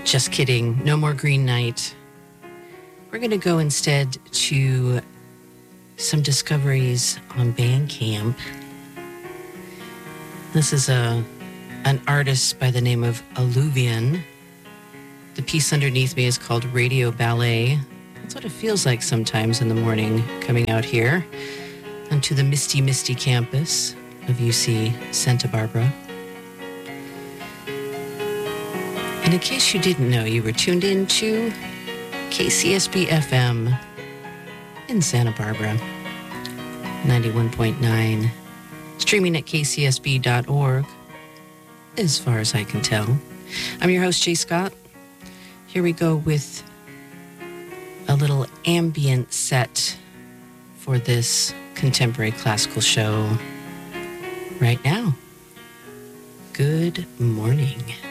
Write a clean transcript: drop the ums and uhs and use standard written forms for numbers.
Just kidding. No more Green Night. We're going to go instead to some discoveries on Bandcamp. This is an artist by the name of Alluvion. The piece underneath me is called Radio Ballet. That's what it feels like sometimes in the morning coming out here onto the misty, misty campus of UC Santa Barbara. And in case you didn't know, you were tuned in to KCSB FM in Santa Barbara, 91.9, streaming at kcsb.org, as far as I can tell. I'm your host, Jay Scott. Here we go with a little ambient set for this contemporary classical show right now. Good morning.